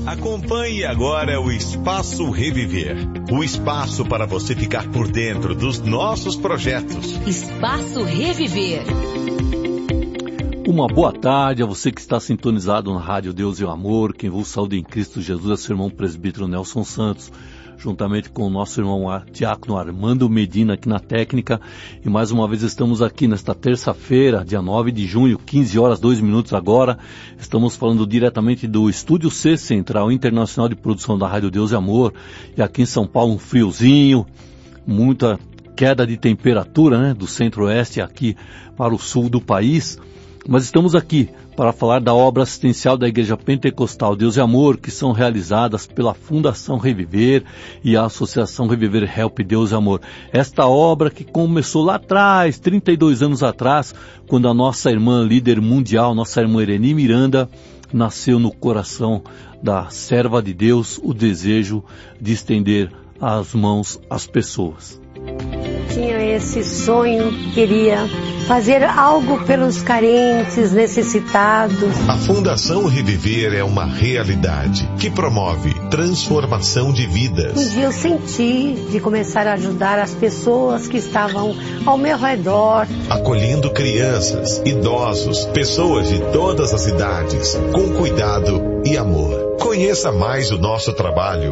Acompanhe agora o Espaço Reviver. O espaço para você ficar por dentro dos nossos projetos. Espaço Reviver. Uma boa tarde a você que está sintonizado na Rádio Deus e o Amor. Quem vos saúde em Cristo Jesus é seu irmão presbítero Nelson Santos, juntamente com o nosso irmão diácono Armando Medina aqui na técnica. E mais uma vez estamos aqui nesta terça-feira, dia 9 de junho, 15 horas 2 minutos agora. Estamos falando diretamente do Estúdio C, Central Internacional de Produção da Rádio Deus e Amor. E aqui em São Paulo um friozinho, muita queda de temperatura, né, do centro-oeste aqui para o sul do país. Mas estamos aqui para falar da obra assistencial da Igreja Pentecostal Deus e Amor, que são realizadas pela Fundação Reviver e a Associação Reviver Help Deus e Amor. Esta obra que começou lá atrás, 32 anos atrás, quando a nossa irmã líder mundial, nossa irmã Irene Miranda, nasceu no coração da serva de Deus o desejo de estender as mãos às pessoas. Tinha esse sonho, queria fazer algo pelos carentes, necessitados. A Fundação Reviver é uma realidade que promove transformação de vidas. Um dia eu senti de começar a ajudar as pessoas que estavam ao meu redor. Acolhendo crianças, idosos, pessoas de todas as idades, com cuidado e amor. Conheça mais o nosso trabalho,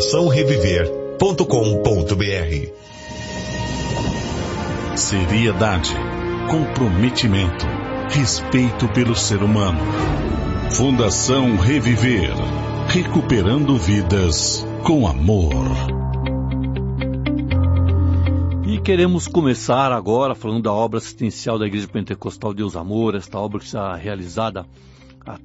fundaçãoreviver.com.br. Seriedade, comprometimento, respeito pelo ser humano. Fundação Reviver, recuperando vidas com amor. E queremos começar agora falando da obra assistencial da Igreja Pentecostal Deus Amor, esta obra que está realizada há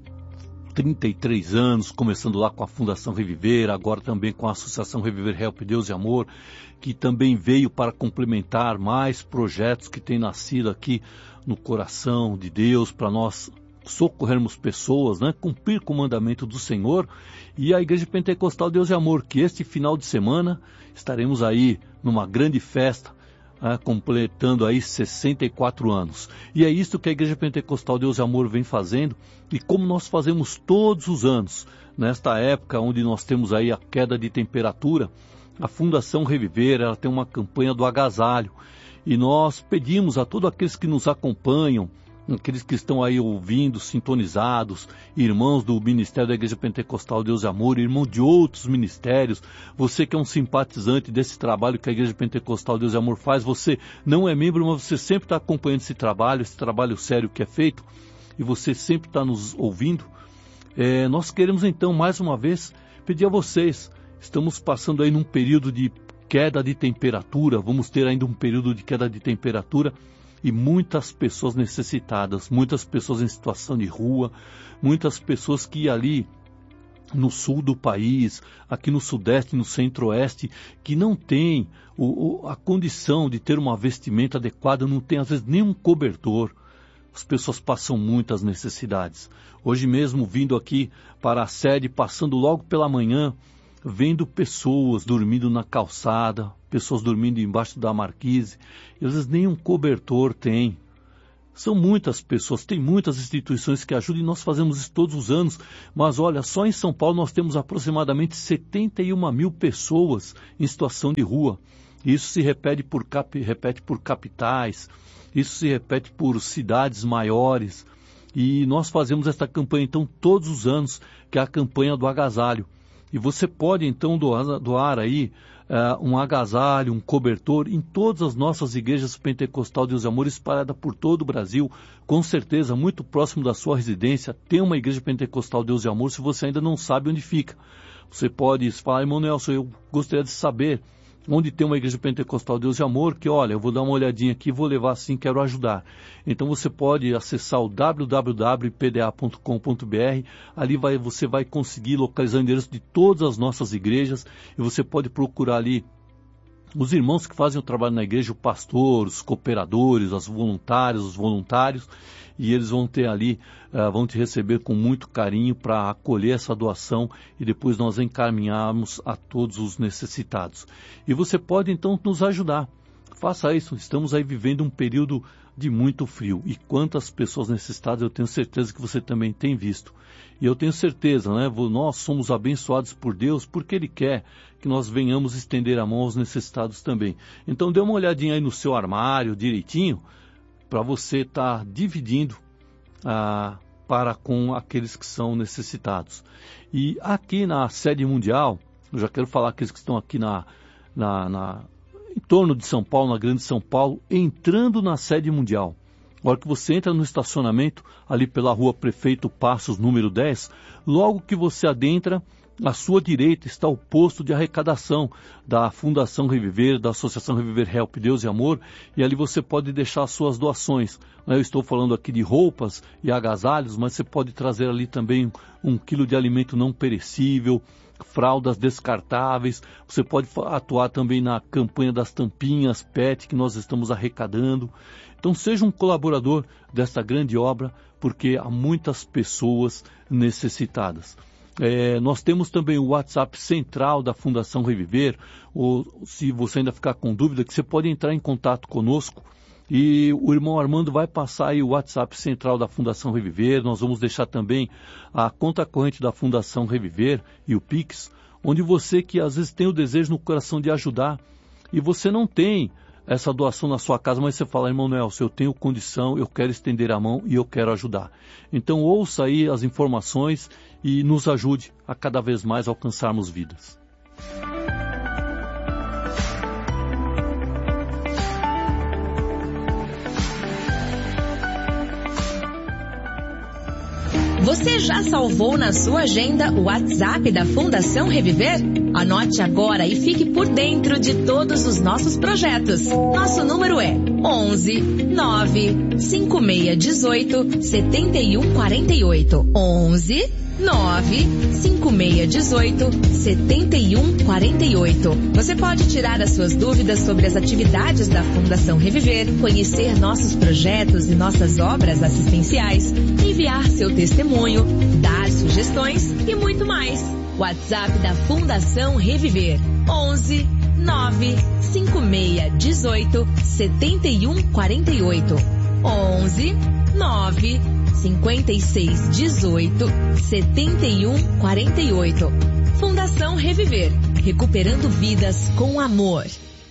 33 anos, começando lá com a Fundação Reviver, agora também com a Associação Reviver Help Deus e Amor, que também veio para complementar mais projetos que têm nascido aqui no coração de Deus, para nós socorrermos pessoas, né, cumprir com o mandamento do Senhor. E a Igreja Pentecostal Deus e Amor, que este final de semana estaremos aí numa grande festa, completando aí 64 anos. E é isso que a Igreja Pentecostal Deus e Amor vem fazendo, e como nós fazemos todos os anos, nesta época onde nós temos aí a queda de temperatura, a Fundação Reviver, ela tem uma campanha do agasalho, e nós pedimos a todos aqueles que nos acompanham, aqueles que estão aí ouvindo, sintonizados, irmãos do Ministério da Igreja Pentecostal Deus e Amor, irmão de outros ministérios, você que é um simpatizante desse trabalho que a Igreja Pentecostal Deus e Amor faz, você não é membro, mas você sempre está acompanhando esse trabalho sério que é feito, e você sempre está nos ouvindo. Nós queremos então, mais uma vez, pedir a vocês, estamos passando aí num período de queda de temperatura, vamos ter ainda um período de queda de temperatura, e muitas pessoas necessitadas, muitas pessoas em situação de rua, muitas pessoas que ali no sul do país, aqui no sudeste, no centro-oeste, que não têm a condição de ter uma vestimenta adequada, não tem às vezes nem um cobertor. As pessoas passam muitas necessidades. Hoje mesmo, vindo aqui para a sede, passando logo pela manhã, vendo pessoas dormindo na calçada, pessoas dormindo embaixo da marquise, e às vezes nem um cobertor tem. São muitas pessoas, tem muitas instituições que ajudam, e nós fazemos isso todos os anos, mas olha, só em São Paulo nós temos aproximadamente 71 mil pessoas em situação de rua. Isso se repete por capitais, isso se repete por cidades maiores, e nós fazemos esta campanha então todos os anos, que é a campanha do agasalho. E você pode então doar aí um agasalho, um cobertor em todas as nossas igrejas Pentecostal Deus e Amor espalhadas por todo o Brasil. Com certeza, muito próximo da sua residência, tem uma igreja Pentecostal Deus e Amor, se você ainda não sabe onde fica. Você pode falar, irmão Nelson, eu gostaria de saber onde tem uma igreja Pentecostal Deus e Amor, que olha, eu vou dar uma olhadinha aqui, vou levar assim, quero ajudar. Então você pode acessar o www.pda.com.br, ali você vai conseguir localizar o endereço de todas as nossas igrejas, e você pode procurar ali os irmãos que fazem o trabalho na igreja, o pastor, os cooperadores, os voluntários, e eles vão ter ali, vão te receber com muito carinho para acolher essa doação e depois nós encaminharmos a todos os necessitados. E você pode então nos ajudar. Faça isso, estamos aí vivendo um período de muito frio. E quantas pessoas necessitadas eu tenho certeza que você também tem visto. E eu tenho certeza, né? Nós somos abençoados por Deus porque Ele quer que nós venhamos estender a mão aos necessitados também. Então dê uma olhadinha aí no seu armário direitinho para você estar dividindo para com aqueles que são necessitados. E aqui na sede mundial, eu já quero falar aqueles que estão aqui em torno de São Paulo, na Grande São Paulo, entrando na sede mundial. A hora que você entra no estacionamento, ali pela rua Prefeito Passos, número 10, logo que você adentra, à sua direita está o posto de arrecadação da Fundação Reviver, da Associação Reviver Help Deus e Amor, e ali você pode deixar as suas doações. Eu estou falando aqui de roupas e agasalhos, mas você pode trazer ali também 1 quilo de alimento não perecível, fraldas descartáveis. Você pode atuar também na campanha das tampinhas PET que nós estamos arrecadando. Então seja um colaborador desta grande obra, porque há muitas pessoas necessitadas. Nós temos também o WhatsApp central da Fundação Reviver, ou se você ainda ficar com dúvida, que você pode entrar em contato conosco e o irmão Armando vai passar aí o WhatsApp central da Fundação Reviver. Nós vamos deixar também a conta corrente da Fundação Reviver e o Pix, onde você que às vezes tem o desejo no coração de ajudar e você não tem essa doação na sua casa, mas você fala, irmão Nelson, eu tenho condição, eu quero estender a mão e eu quero ajudar. Então ouça aí as informações e nos ajude a cada vez mais alcançarmos vidas. Você já salvou na sua agenda o WhatsApp da Fundação Reviver? Anote agora e fique por dentro de todos os nossos projetos. Nosso número é 11 9 5618 7148. 11 9 5618 7148. Você pode tirar as suas dúvidas sobre as atividades da Fundação Reviver, conhecer nossos projetos e nossas obras assistenciais, enviar seu testemunho, dar sugestões e muito mais. WhatsApp da Fundação Reviver 11 9 5618 7148. 11 9 5618 7148. Fundação Reviver, recuperando vidas com amor.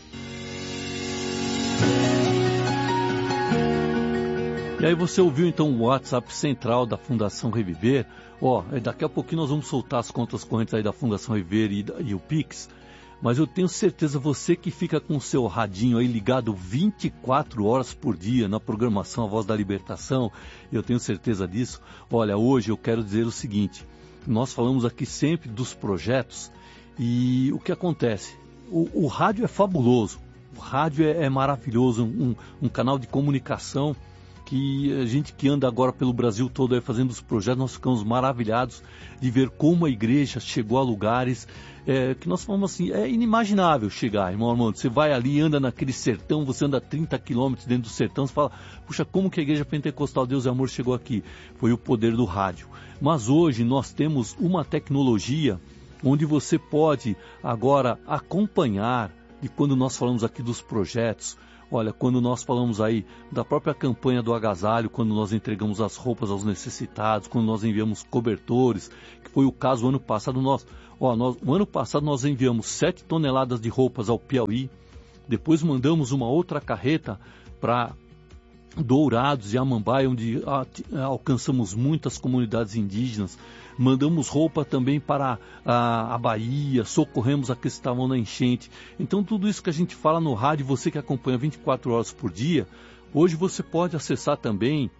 E aí você ouviu então o WhatsApp central da Fundação Reviver. Daqui a pouquinho nós vamos soltar as contas correntes aí da Fundação Reviver e o Pix. Mas eu tenho certeza, você que fica com o seu radinho aí ligado 24 horas por dia na programação A Voz da Libertação, eu tenho certeza disso. Olha, hoje eu quero dizer o seguinte, nós falamos aqui sempre dos projetos e o que acontece? O rádio é fabuloso, o rádio é maravilhoso, um canal de comunicação que a gente que anda agora pelo Brasil todo aí fazendo os projetos, nós ficamos maravilhados de ver como a igreja chegou a lugares que nós falamos assim, é inimaginável chegar, irmão Armando. Você vai ali, anda naquele sertão, você anda 30 quilômetros dentro do sertão, você fala, puxa, como que a Igreja Pentecostal Deus e Amor chegou aqui? Foi o poder do rádio. Mas hoje nós temos uma tecnologia onde você pode agora acompanhar, e quando nós falamos aqui dos projetos, olha, quando nós falamos aí da própria campanha do agasalho, quando nós entregamos as roupas aos necessitados, quando nós enviamos cobertores, que foi o caso ano passado, o ano passado nós enviamos 7 toneladas de roupas ao Piauí, depois mandamos uma outra carreta para Dourados e Amambaia, onde alcançamos muitas comunidades indígenas, mandamos roupa também para a Bahia, socorremos aqueles que estavam na enchente. Então tudo isso que a gente fala no rádio, você que acompanha 24 horas por dia, hoje você pode acessar também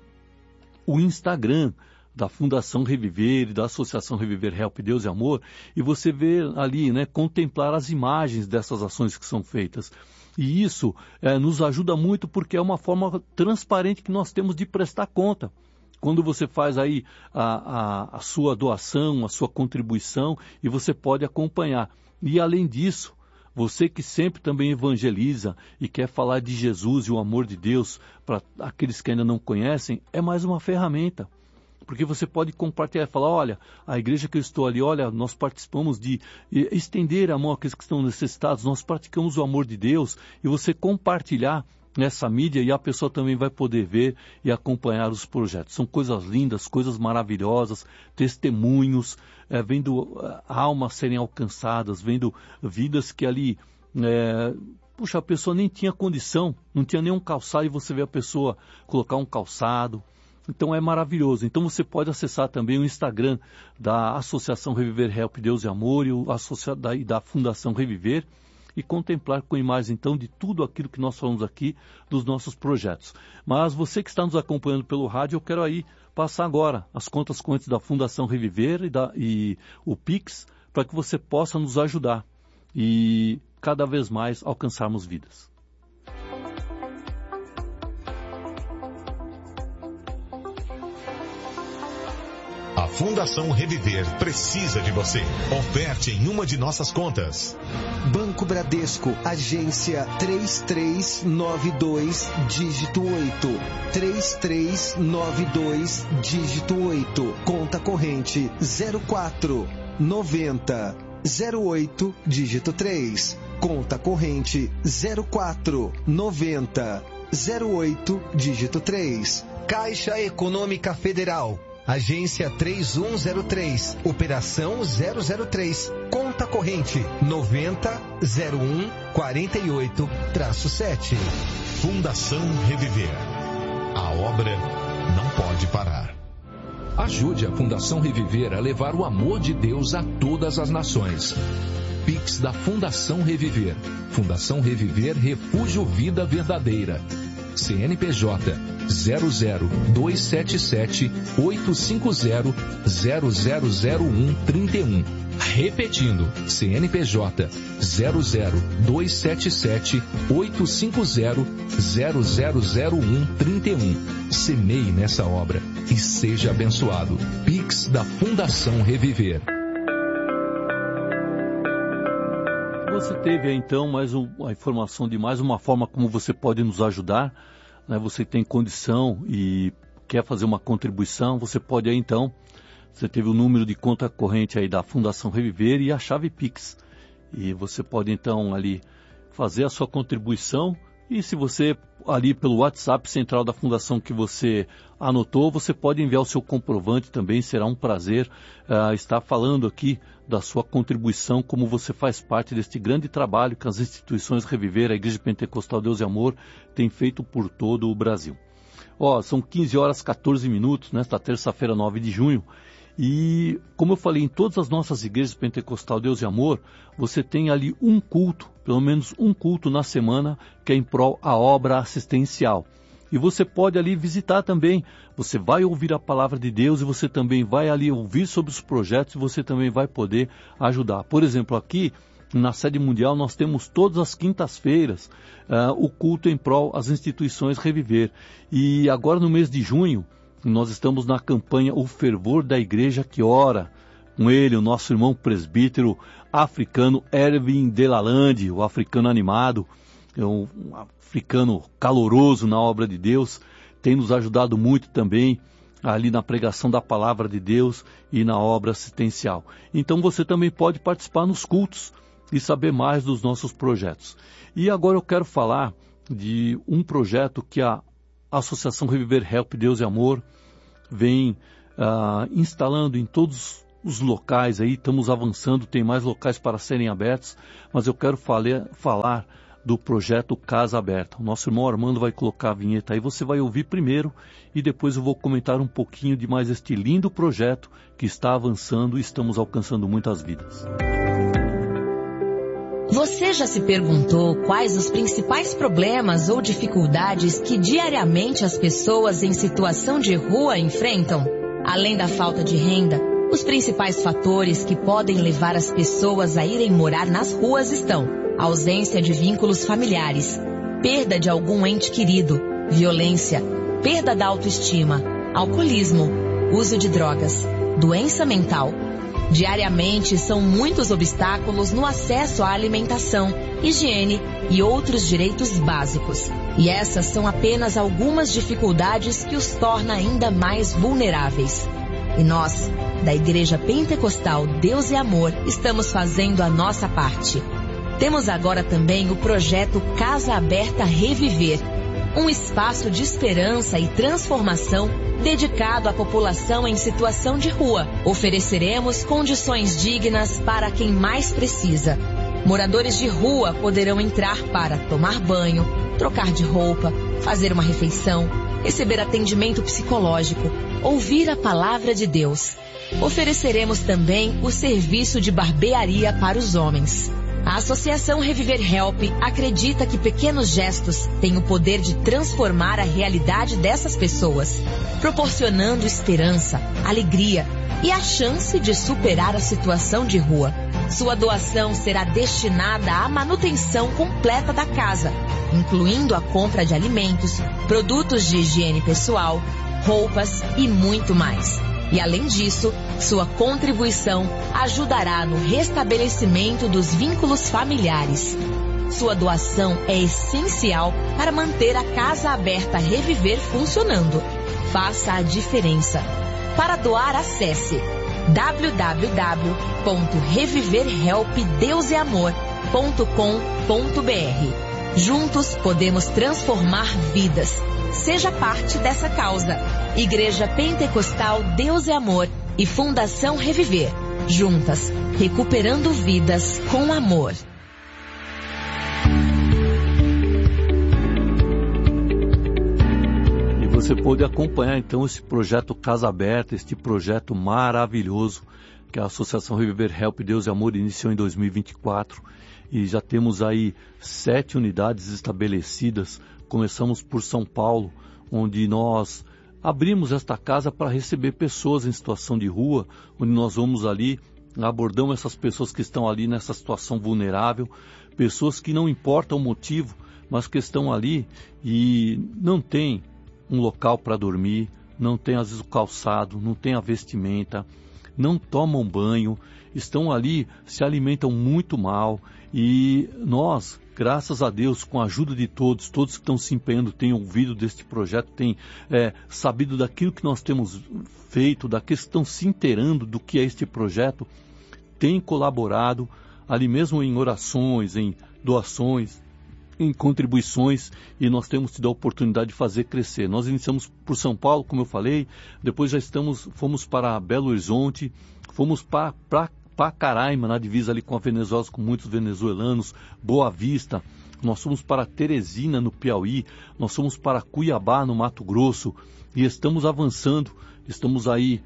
o Instagram da Fundação Reviver e da Associação Reviver Help Deus e Amor, e você vê ali, contemplar as imagens dessas ações que são feitas. E isso nos ajuda muito porque é uma forma transparente que nós temos de prestar conta. Quando você faz aí a sua doação, a sua contribuição, e você pode acompanhar. E além disso, você que sempre também evangeliza e quer falar de Jesus e o amor de Deus para aqueles que ainda não conhecem, é mais uma ferramenta. Porque você pode compartilhar e falar, olha, a igreja que eu estou ali, olha, nós participamos de estender a mão àqueles que estão necessitados, nós praticamos o amor de Deus, e você compartilhar nessa mídia e a pessoa também vai poder ver e acompanhar os projetos. São coisas lindas, coisas maravilhosas, testemunhos, vendo almas serem alcançadas, vendo vidas que ali, a pessoa nem tinha condição, não tinha nenhum calçado e você vê a pessoa colocar um calçado. Então é maravilhoso. Então você pode acessar também o Instagram da Associação Reviver Help Deus e Amor e da Fundação Reviver e contemplar com imagens então de tudo aquilo que nós falamos aqui dos nossos projetos. Mas você que está nos acompanhando pelo rádio, eu quero aí passar agora as contas correntes da Fundação Reviver e o Pix para que você possa nos ajudar e cada vez mais alcançarmos vidas. A Fundação Reviver precisa de você. Oferte em uma de nossas contas. Banco Bradesco, agência 3392, dígito 8. 3392, dígito 8. Conta corrente 0490 08, dígito 3. Conta corrente 0490 08, dígito 3. Caixa Econômica Federal. Agência 3103, operação 003, conta corrente 900148-7. Fundação Reviver. A obra não pode parar. Ajude a Fundação Reviver a levar o amor de Deus a todas as nações. Pix da Fundação Reviver. Fundação Reviver Refúgio Vida Verdadeira. CNPJ 00277 850 000131. Repetindo, CNPJ 00277 850 000131. Semeie nessa obra e seja abençoado. Pix da Fundação Reviver. Você teve então mais uma informação de mais uma forma como você pode nos ajudar, né? Você tem condição e quer fazer uma contribuição, você pode aí então, você teve o número de conta corrente aí da Fundação Reviver e a chave Pix. E você pode então ali fazer a sua contribuição e se você ali pelo WhatsApp central da Fundação que você anotou, você pode enviar o seu comprovante também, será um prazer estar falando aqui da sua contribuição, como você faz parte deste grande trabalho que as instituições Reviver, a Igreja Pentecostal Deus e Amor, tem feito por todo o Brasil. São 15 horas 14 minutos, nesta terça-feira 9 de junho, e como eu falei, em todas as nossas igrejas Pentecostal Deus e Amor, você tem ali um culto, pelo menos um culto na semana, que é em prol a obra assistencial. E você pode ali visitar também, você vai ouvir a palavra de Deus e você também vai ali ouvir sobre os projetos e você também vai poder ajudar. Por exemplo, aqui na sede mundial nós temos todas as quintas-feiras o culto em prol às instituições Reviver. E agora no mês de junho, nós estamos na campanha O Fervor da Igreja que Ora, com ele, o nosso irmão presbítero africano Erwin Delalande, o africano animado, um africano caloroso na obra de Deus, tem nos ajudado muito também ali na pregação da palavra de Deus e na obra assistencial. Então você também pode participar nos cultos e saber mais dos nossos projetos. E agora eu quero falar de um projeto que a Associação Reviver Help Deus e Amor vem instalando em todos os locais aí, estamos avançando, tem mais locais para serem abertos, mas eu quero falar do projeto Casa Aberta. O nosso irmão Armando vai colocar a vinheta aí, você vai ouvir primeiro e depois eu vou comentar um pouquinho de mais este lindo projeto que está avançando e estamos alcançando muitas vidas. Você já se perguntou quais os principais problemas ou dificuldades que diariamente as pessoas em situação de rua enfrentam? Além da falta de renda, os principais fatores que podem levar as pessoas a irem morar nas ruas estão: ausência de vínculos familiares, perda de algum ente querido, violência, perda da autoestima, alcoolismo, uso de drogas, doença mental. Diariamente são muitos obstáculos no acesso à alimentação, higiene e outros direitos básicos. E essas são apenas algumas dificuldades que os torna ainda mais vulneráveis. E nós, da Igreja Pentecostal Deus e Amor, estamos fazendo a nossa parte. Temos agora também o projeto Casa Aberta Reviver, um espaço de esperança e transformação dedicado à população em situação de rua. Ofereceremos condições dignas para quem mais precisa. Moradores de rua poderão entrar para tomar banho, trocar de roupa, fazer uma refeição, receber atendimento psicológico, ouvir a palavra de Deus. Ofereceremos também o serviço de barbearia para os homens. A Associação Reviver Help acredita que pequenos gestos têm o poder de transformar a realidade dessas pessoas, proporcionando esperança, alegria e a chance de superar a situação de rua. Sua doação será destinada à manutenção completa da casa, incluindo a compra de alimentos, produtos de higiene pessoal, roupas e muito mais. E além disso, sua contribuição ajudará no restabelecimento dos vínculos familiares. Sua doação é essencial para manter a Casa Aberta Reviver funcionando. Faça a diferença. Para doar, acesse www.reviverhelpdeuseamor.com.br. Juntos podemos transformar vidas. Seja parte dessa causa. Igreja Pentecostal Deus é Amor e Fundação Reviver. Juntas, recuperando vidas com amor. E você pode acompanhar então esse projeto Casa Aberta, este projeto maravilhoso que a Associação Reviver Help Deus é Amor iniciou em 2024. E já temos aí 7 unidades estabelecidas. Começamos por São Paulo, onde nós abrimos esta casa para receber pessoas em situação de rua, onde nós vamos ali, abordamos essas pessoas que estão ali nessa situação vulnerável, pessoas que não importa o motivo, mas que estão ali e não tem um local para dormir, não tem às vezes o calçado, não tem a vestimenta, não tomam banho, estão ali, se alimentam muito mal e nós, graças a Deus, com a ajuda de todos que estão se empenhando, têm ouvido deste projeto, têm sabido daquilo que nós temos feito, daqueles que estão se inteirando do que é este projeto, têm colaborado ali mesmo em orações, em doações, em contribuições, e nós temos tido a oportunidade de fazer crescer. Nós iniciamos por São Paulo, como eu falei, depois fomos para Belo Horizonte, fomos para Pacaraima, na divisa ali com a Venezuela, com muitos venezuelanos, Boa Vista, nós fomos para Teresina, no Piauí, nós fomos para Cuiabá, no Mato Grosso, e estamos avançando, estamos aí,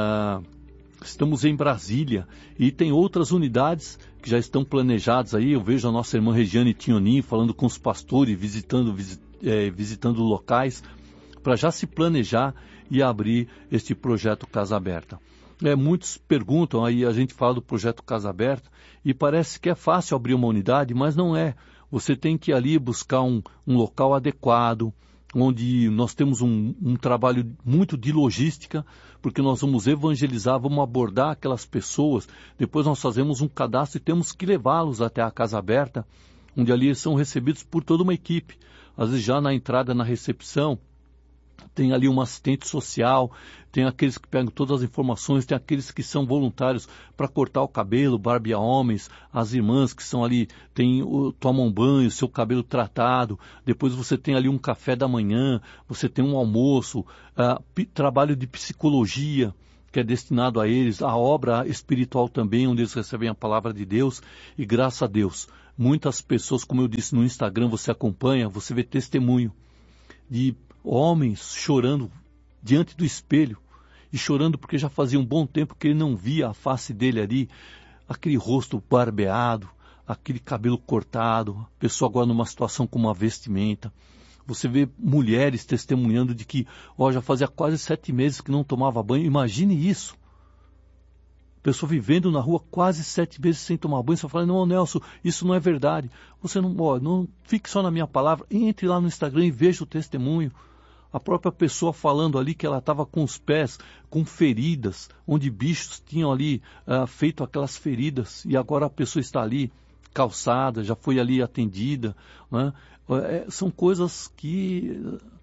estamos em Brasília, e tem outras unidades que já estão planejadas aí. Eu vejo a nossa irmã Regiane Tinhonin falando com os pastores, visitando locais, para já se planejar e abrir este projeto Casa Aberta. Muitos perguntam, aí a gente fala do projeto Casa Aberta, e parece que é fácil abrir uma unidade, mas não é. Você tem que ali buscar um local adequado, onde nós temos um trabalho muito de logística, porque nós vamos evangelizar, vamos abordar aquelas pessoas, depois nós fazemos um cadastro e temos que levá-los até a Casa Aberta, onde ali eles são recebidos por toda uma equipe. Às vezes já na entrada, na recepção, tem ali um assistente social, tem aqueles que pegam todas as informações, tem aqueles que são voluntários para cortar o cabelo, barbear homens, as irmãs que são ali, tomam banho, seu cabelo tratado, depois você tem ali um café da manhã, você tem um almoço, trabalho de psicologia, que é destinado a eles, a obra espiritual também, onde eles recebem a palavra de Deus, e graças a Deus, muitas pessoas, como eu disse no Instagram, você acompanha, você vê testemunho de homens chorando diante do espelho, e chorando porque já fazia um bom tempo que ele não via a face dele ali, aquele rosto barbeado, aquele cabelo cortado, a pessoa agora numa situação com uma vestimenta. Você vê mulheres testemunhando de que já fazia quase 7 meses que não tomava banho. Imagine isso. Pessoa vivendo na rua quase 7 meses sem tomar banho. Você fala, não, Nelson, isso não é verdade. Você não fique só na minha palavra. Entre lá no Instagram e veja o testemunho. A própria pessoa falando ali que ela estava com os pés, com feridas, onde bichos tinham ali feito aquelas feridas. E agora a pessoa está ali calçada, já foi ali atendida, né? São coisas que,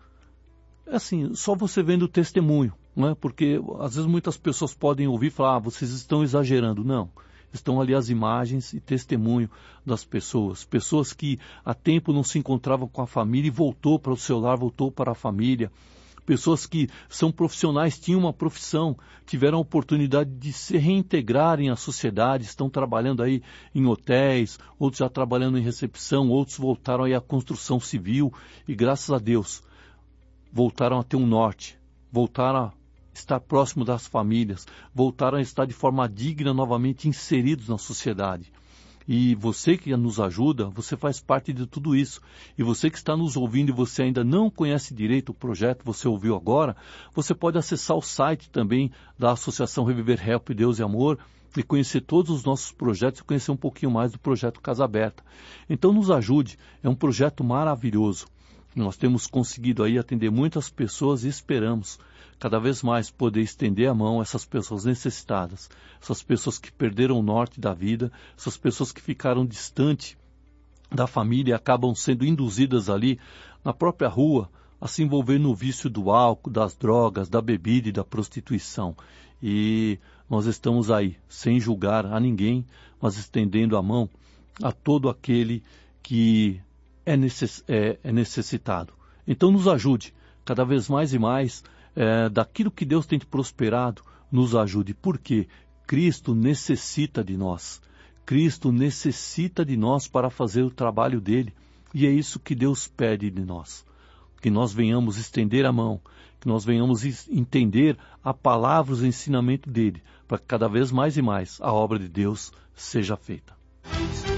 assim, só você vendo o testemunho, né? Porque às vezes muitas pessoas podem ouvir e falar, vocês estão exagerando. Não, Estão ali as imagens e testemunho das pessoas. Pessoas que há tempo não se encontravam com a família e voltou para o seu lar, voltou para a família. Pessoas que são profissionais, tinham uma profissão, tiveram a oportunidade de se reintegrarem à sociedade, estão trabalhando aí em hotéis, outros já trabalhando em recepção, outros voltaram aí à construção civil e, graças a Deus, voltaram a ter um norte, voltaram a estar próximo das famílias, voltaram a estar de forma digna novamente inseridos na sociedade. E você que nos ajuda, você faz parte de tudo isso. E você que está nos ouvindo e você ainda não conhece direito o projeto, você ouviu agora, você pode acessar o site também da Associação Reviver Help Deus e Amor e conhecer todos os nossos projetos e conhecer um pouquinho mais do projeto Casa Aberta. Então nos ajude, é um projeto maravilhoso. Nós temos conseguido aí atender muitas pessoas e esperamos cada vez mais poder estender a mão a essas pessoas necessitadas, essas pessoas que perderam o norte da vida, essas pessoas que ficaram distante da família e acabam sendo induzidas ali na própria rua a se envolver no vício do álcool, das drogas, da bebida e da prostituição. E nós estamos aí, sem julgar a ninguém, mas estendendo a mão a todo aquele que é necessitado. Então nos ajude, cada vez mais e mais, daquilo que Deus tem te prosperado, nos ajude, porque Cristo necessita de nós. Cristo necessita de nós para fazer o trabalho dele, e é isso que Deus pede de nós. Que nós venhamos estender a mão, que nós venhamos entender a palavra, o ensinamento dele, para que cada vez mais e mais a obra de Deus seja feita.